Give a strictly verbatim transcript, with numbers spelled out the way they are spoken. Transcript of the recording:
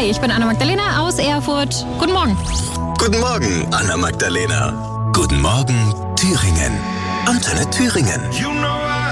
Hi, ich bin Anna-Magdalena aus Erfurt. Guten Morgen. Guten Morgen, Anna-Magdalena. Guten Morgen, Thüringen. Antenne Thüringen. You know